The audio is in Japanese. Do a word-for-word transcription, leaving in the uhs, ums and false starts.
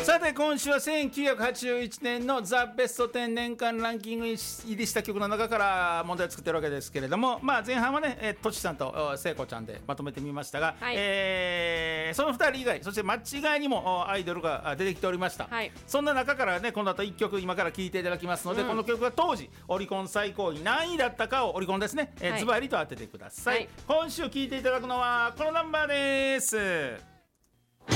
さて今週はせんきゅうひゃくはちじゅういちねんのザ・ベストじゅう年間ランキングに入りした曲の中から問題を作ってるわけですけれども、まあ、前半はね、えー、とちさんと聖子ちゃんでまとめてみましたが、はい、えー、そのふたり以外、そして間違いにもアイドルが出てきておりました、はい、そんな中からね、この後いっきょく今から聴いていただきますので、うん、この曲が当時オリコン最高位何位だったかをオリコンですね、えー、ズバリと当ててください、はい、今週聴いていただくのはこのナンバーです。